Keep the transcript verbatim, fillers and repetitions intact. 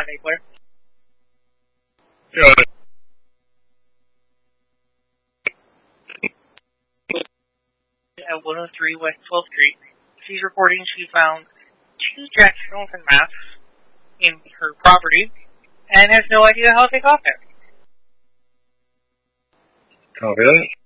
Claire. Good. At one oh three West twelfth Street. She's reporting she found two Jack Skellington masks in her property and has no idea how they got there. Copy that.